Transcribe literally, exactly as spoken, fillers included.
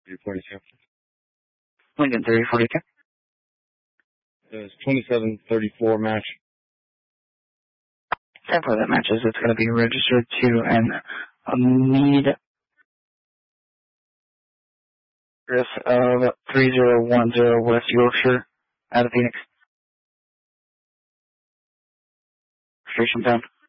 three forty-two. Lincoln three forty-two. It's twenty-seven thirty-four match. And for that matches, it's going to be registered to an Mead address of three zero one zero West Yorkshire out of Phoenix. Station down.